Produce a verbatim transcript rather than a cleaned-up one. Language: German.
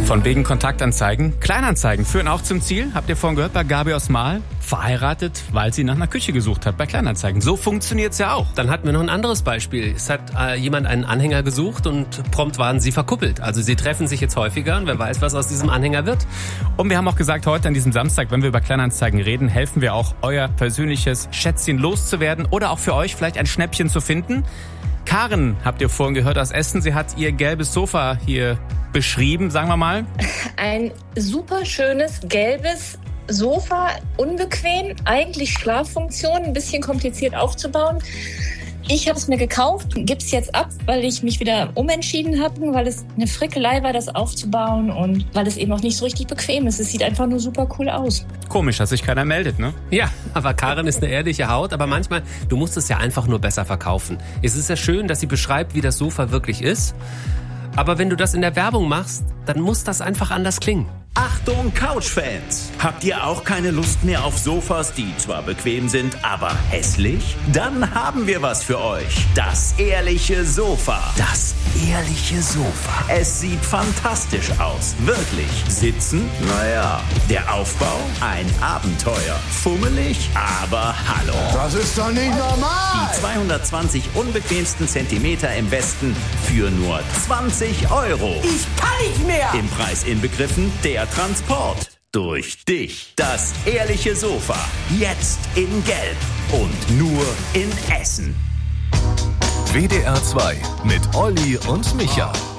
Von wegen Kontaktanzeigen. Kleinanzeigen führen auch zum Ziel. Habt ihr vorhin gehört bei Gabi aus Mahl? Verheiratet, weil sie nach einer Küche gesucht hat bei Kleinanzeigen. So funktioniert's ja auch. Dann hatten wir noch ein anderes Beispiel. Es hat äh, jemand einen Anhänger gesucht und prompt waren sie verkuppelt. Also sie treffen sich jetzt häufiger und wer weiß, was aus diesem Anhänger wird. Und wir haben auch gesagt, heute an diesem Samstag, wenn wir über Kleinanzeigen reden, helfen wir auch, euer persönliches Schätzchen loszuwerden oder auch für euch vielleicht ein Schnäppchen zu finden. Karen, habt ihr vorhin gehört aus Essen, sie hat ihr gelbes Sofa hier beschrieben, sagen wir mal. Ein super schönes, gelbes Sofa, unbequem, eigentlich Schlaffunktion, ein bisschen kompliziert aufzubauen. Ich habe es mir gekauft, gebe es jetzt ab, weil ich mich wieder umentschieden habe, weil es eine Frickelei war, das aufzubauen und weil es eben auch nicht so richtig bequem ist. Es sieht einfach nur super cool aus. Komisch, dass sich keiner meldet, ne? Ja, aber Karen ist eine ehrliche Haut, aber manchmal, du musst es ja einfach nur besser verkaufen. Es ist ja schön, dass sie beschreibt, wie das Sofa wirklich ist, aber wenn du das in der Werbung machst, dann muss das einfach anders klingen. Achtung Couch-Fans! Habt ihr auch keine Lust mehr auf Sofas, die zwar bequem sind, aber hässlich? Dann haben wir was für euch. Das ehrliche Sofa. Das ehrliche Sofa. Es sieht fantastisch aus. Wirklich. Sitzen? Naja. Der Aufbau? Ein Abenteuer. Fummelig? Aber hallo. Das ist doch nicht normal! Die zweihundertzwanzig unbequemsten Zentimeter im Westen für nur zwanzig Euro. Ich kann nicht mehr! Im Preis inbegriffen der Transport durch dich. Das ehrliche Sofa. Jetzt in Gelb und nur in Essen. W D R zwei mit Olli und Micha.